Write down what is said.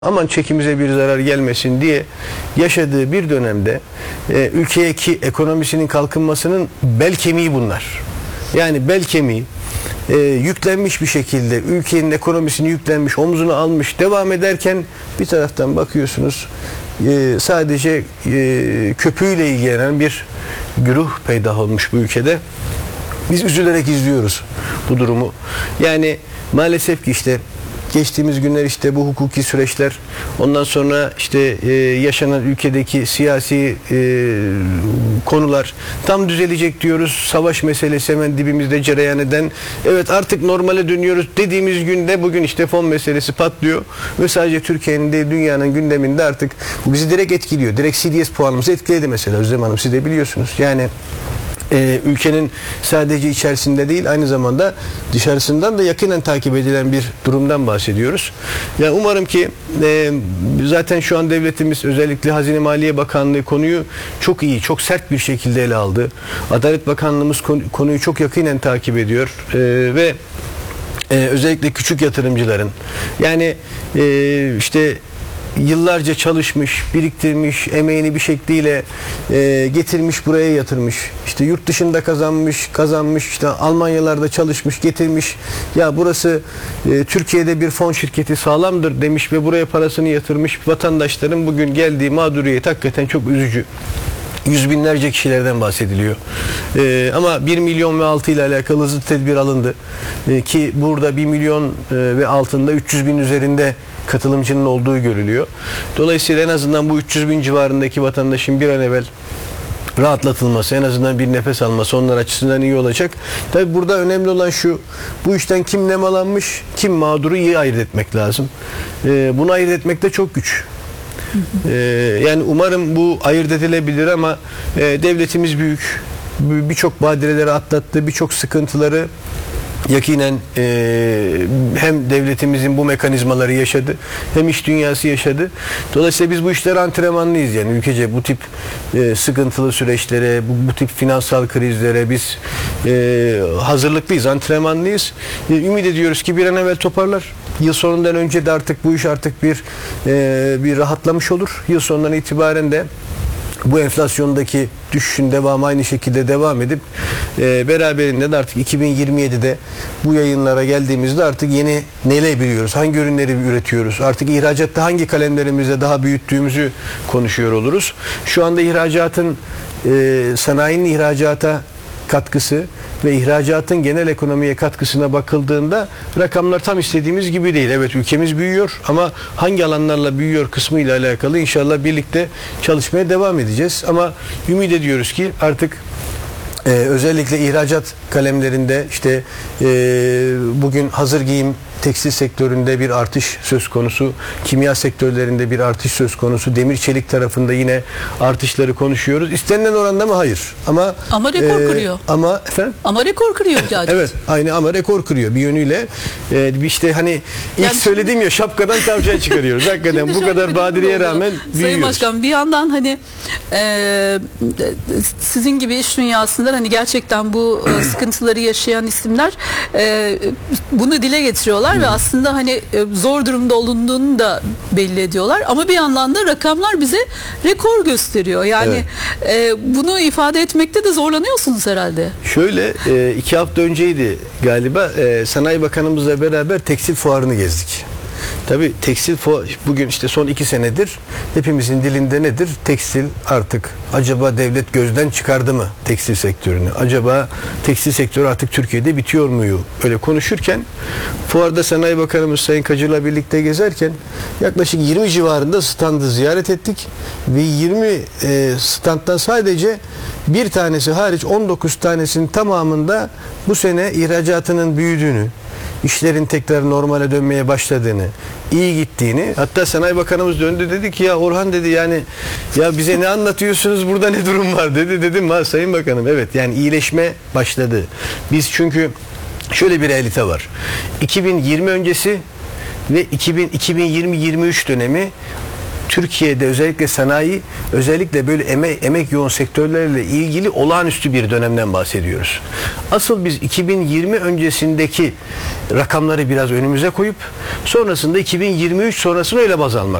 aman çekimize bir zarar gelmesin diye yaşadığı bir dönemde ülkedeki ekonomisinin kalkınmasının bel kemiği bunlar. Yani bel kemiği yüklenmiş bir şekilde ülkenin ekonomisini yüklenmiş, omzuna almış devam ederken bir taraftan bakıyorsunuz sadece köpüğüyle ilgilenen bir güruh peydah olmuş bu ülkede. Biz üzülerek izliyoruz bu durumu. Yani maalesef ki işte geçtiğimiz günler işte bu hukuki süreçler, ondan sonra işte yaşanan ülkedeki siyasi konular tam düzelecek diyoruz. Savaş meselesi hemen dibimizde cereyan eden. Evet, artık normale dönüyoruz dediğimiz günde bugün işte fon meselesi patlıyor ve sadece Türkiye'nin değil dünyanın gündeminde artık bu bizi direkt etkiliyor. Direkt CDS puanımızı etkiledi mesela Özlem Hanım, siz de biliyorsunuz. Yani ülkenin sadece içerisinde değil aynı zamanda dışarısından da yakinen takip edilen bir durumdan bahsediyoruz. Yani umarım ki zaten şu an devletimiz, özellikle Hazine Maliye Bakanlığı konuyu çok iyi, çok sert bir şekilde ele aldı. Adalet Bakanlığımız konuyu çok yakinen takip ediyor ve özellikle küçük yatırımcıların, yani işte yıllarca çalışmış, biriktirmiş, emeğini bir şekliyle getirmiş, buraya yatırmış. İşte yurt dışında kazanmış, işte Almanyalarda çalışmış, getirmiş. Ya burası Türkiye'de bir fon şirketi sağlamdır demiş ve buraya parasını yatırmış vatandaşların bugün geldiği mağduriyet hakikaten çok üzücü. Yüz binlerce kişilerden bahsediliyor. Ama 1 milyon ve altı ile alakalı hızlı tedbir alındı. Ki burada 1 milyon ve altında 300 bin üzerinde katılımcının olduğu görülüyor. Dolayısıyla en azından bu 300 bin civarındaki vatandaşın bir an evvel rahatlatılması, en azından bir nefes alması onlar açısından iyi olacak. Tabi burada önemli olan şu, bu işten kim nemalanmış, kim mağduru iyi ayırt etmek lazım. Bunu ayırt etmek de çok güç. Yani umarım bu ayırt edilebilir ama devletimiz büyük. Birçok badireleri atlattı, birçok sıkıntıları yakinen hem devletimizin bu mekanizmaları yaşadı, hem iş dünyası yaşadı. Dolayısıyla biz bu işlere antrenmanlıyız, yani ülkece bu tip sıkıntılı süreçlere, bu tip finansal krizlere biz hazırlıklıyız, antrenmanlıyız. Ümit ediyoruz ki bir an evvel toparlar. Yıl sonundan önce de artık bu iş bir rahatlamış olur. Yıl sonundan itibaren de bu enflasyondaki düşüşün devamı aynı şekilde devam edip beraberinde de artık 2027'de bu yayınlara geldiğimizde artık yeni neler biliyoruz, hangi ürünleri üretiyoruz, artık ihracatta hangi kalemlerimizde daha büyüttüğümüzü konuşuyor oluruz. Şu anda sanayinin ihracata katkısı ve ihracatın genel ekonomiye katkısına bakıldığında rakamlar tam istediğimiz gibi değil. Evet, ülkemiz büyüyor ama hangi alanlarla büyüyor kısmı ile alakalı inşallah birlikte çalışmaya devam edeceğiz. Ama ümit ediyoruz ki artık özellikle ihracat kalemlerinde işte bugün hazır giyim tekstil sektöründe bir artış söz konusu, kimya sektörlerinde bir artış söz konusu, demir çelik tarafında yine artışları konuşuyoruz. İstenilen oranda mı? Hayır. Ama rekor kırıyor. Ama rekor kırıyor ihracat. Evet, aynı, ama rekor kırıyor bir yönüyle. İşte hani ilk söylediğim ya, şapkadan tavşan çıkarıyoruz. Hakikaten bu kadar badireye rağmen büyüyoruz. Sayın Başkan, bir yandan hani sizin gibi iş dünyasında hani gerçekten bu sıkıntıları yaşayan isimler bunu dile getiriyorlar ve aslında hani zor durumda olunduğunu da belli ediyorlar. Ama bir yandan da rakamlar bize rekor gösteriyor. Yani bunu ifade etmekte de zorlanıyorsunuz herhalde. Şöyle 2 hafta önceydi galiba, Sanayi Bakanımızla beraber tekstil fuarını gezdik. Tabii tekstil bugün işte son 2 senedir hepimizin dilinde nedir? Tekstil artık acaba devlet gözden çıkardı mı tekstil sektörünü? Acaba tekstil sektörü artık Türkiye'de bitiyor muyu? Öyle konuşurken fuarda Sanayi Bakanımız Sayın Kacır'la birlikte gezerken yaklaşık 20 civarında standı ziyaret ettik ve 20 standtan sadece bir tanesi hariç 19 tanesinin tamamında bu sene ihracatının büyüdüğünü, işlerin tekrar normale dönmeye başladığını, iyi gittiğini, hatta Sanayi Bakanımız döndü dedi ki ya Orhan dedi, yani ya bize ne anlatıyorsunuz, burada ne durum var dedi. Dedim ha Sayın Bakanım, evet, yani iyileşme başladı. Biz çünkü şöyle bir realite var. 2020 öncesi ve 2020-23 dönemi Türkiye'de özellikle sanayi, özellikle böyle emek yoğun sektörlerle ilgili olağanüstü bir dönemden bahsediyoruz. Asıl biz 2020 öncesindeki rakamları biraz önümüze koyup sonrasında 2023 sonrasını öyle baz almak